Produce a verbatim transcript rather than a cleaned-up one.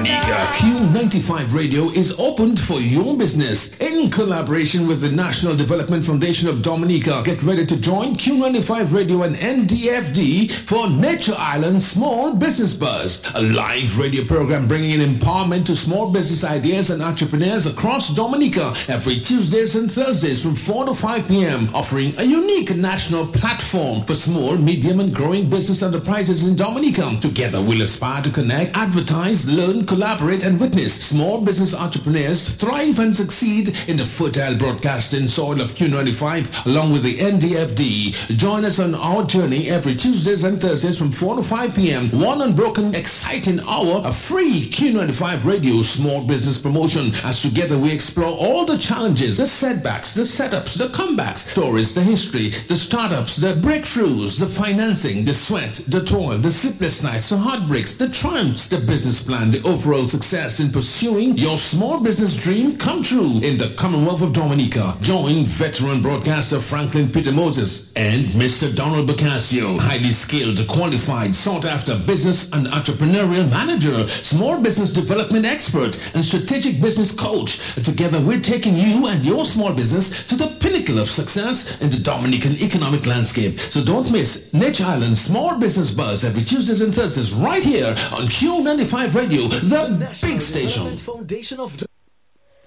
Dominica, Q ninety-five Radio is opened for your business. In collaboration with the National Development Foundation of Dominica, get ready to join Q ninety-five Radio and N D F D for Nature Island Small Business Buzz, a live radio program bringing in empowerment to small business ideas and entrepreneurs across Dominica every Tuesdays and Thursdays from four to five p.m., offering a unique national platform for small, medium, and growing business enterprises in Dominica. Together, we'll aspire to connect, advertise, learn, collaborate, and witness small business entrepreneurs thrive and succeed in the fertile broadcasting soil of Q ninety-five along with the N D F D. Join us on our journey every Tuesdays and Thursdays from four to five p.m. One unbroken, exciting hour of free Q ninety-five Radio small business promotion as together we explore all the challenges, the setbacks, the setups, the comebacks, stories, the history, the startups, the breakthroughs, the financing, the sweat, the toil, the sleepless nights, the heartbreaks, the triumphs, the business plan, the overall success in pursuing your small business dream come true in the Commonwealth of Dominica. Join veteran broadcaster Franklin Peter Moses and Mister Donald Bacasio, highly skilled, qualified, sought-after business and entrepreneurial manager, small business development expert, and strategic business coach. Together, we're taking you and your small business to the pinnacle of success in the Dominican economic landscape. So don't miss Nature Island Small Business Buzz every Tuesdays and Thursdays right here on Q ninety-five Radio, the, the big station. Foundation of